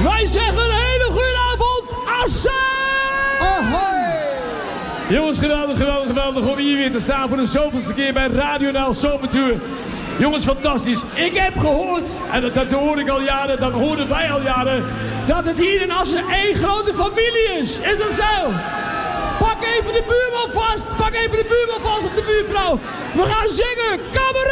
Wij zeggen een hele goede avond. Assen! Ahoy! Jongens, geweldig om hier weer te staan voor de zoveelste keer bij Radio NL Zomertour. Jongens, fantastisch. Ik heb gehoord, en dat hoor ik al jaren, dat hoorden wij al jaren, dat het hier in Assen één grote familie is. Is dat zo? Pak even de buurman vast. Pak even de buurman vast of de buurvrouw. We gaan zingen. Kamerad!